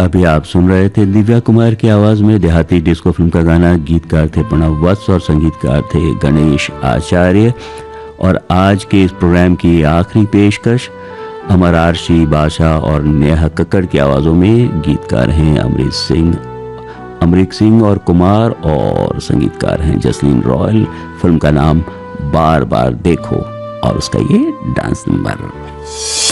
अभी आप सुन रहे थे दिव्या कुमार की आवाज में देहाती डिस्को फिल्म का गाना। गीतकार थे प्रणव वत्स और संगीतकार थे गणेश आचार्य। और आज के इस प्रोग्राम की आखिरी पेशकश अमर आरशी, बादशाह और नेहा कक्कड़ की आवाजों में। गीतकार हैं अमरीक सिंह और कुमार और संगीतकार हैं जसलीन रॉयल। फिल्म का नाम बार बार देखो और उसका ये डांस नंबर।